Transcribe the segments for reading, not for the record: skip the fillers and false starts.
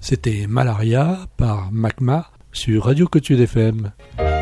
C'était Malaria par Magma sur Radio Cotude FM.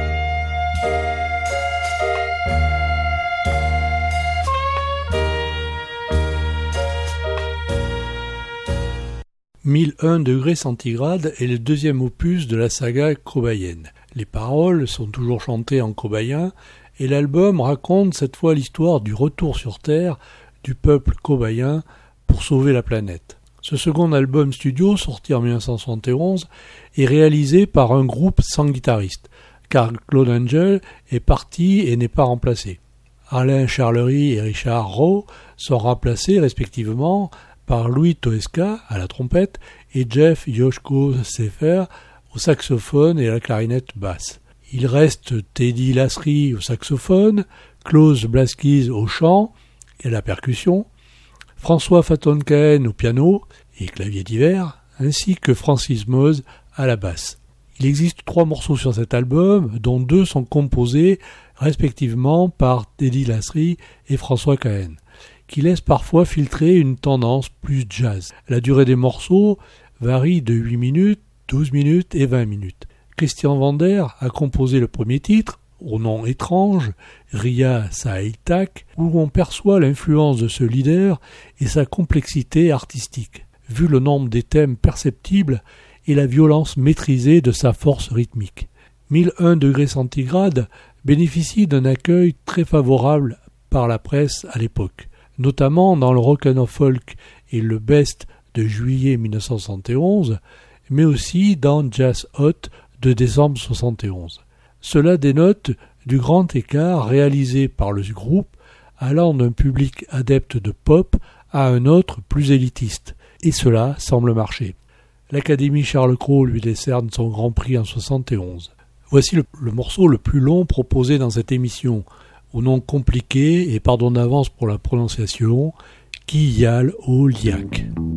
« 1001 degrés centigrades » est le deuxième opus de la saga cobayenne. Les paroles sont toujours chantées en cobayen et l'album raconte cette fois l'histoire du retour sur Terre du peuple cobayen pour sauver la planète. Ce second album studio, sorti en 1971, est réalisé par un groupe sans guitariste, car Claude Angel est parti et n'est pas remplacé. Alain Charlery et Richard Rowe sont remplacés respectivement par Louis Toesca à la trompette et Jeff Yoshko Sefer au saxophone et à la clarinette basse. Il reste Teddy Lasry au saxophone, Klaus Blaskis au chant et à la percussion, François Fatoncahen au piano et clavier divers, ainsi que Francis Moze à la basse. Il existe 3 morceaux sur cet album, dont 2 sont composés respectivement par Teddy Lasry et François Cahen, qui laisse parfois filtrer une tendance plus jazz. La durée des morceaux varie de 8 minutes, 12 minutes et 20 minutes. Christian Vander a composé le premier titre, au nom étrange, Ria Saeltak, où on perçoit l'influence de ce leader et sa complexité artistique, vu le nombre des thèmes perceptibles et la violence maîtrisée de sa force rythmique. 1001 degrés centigrades bénéficie d'un accueil très favorable par la presse à l'époque, notamment dans le Rock and Folk et le Best de juillet 1971, mais aussi dans Jazz Hot de décembre 1971. Cela dénote du grand écart réalisé par le groupe allant d'un public adepte de pop à un autre plus élitiste, et cela semble marcher. L'Académie Charles Cros lui décerne son Grand Prix en 1971. Voici le morceau le plus long proposé dans cette émission, au nom compliqué et pardon d'avance pour la prononciation, Kiyal o Liak.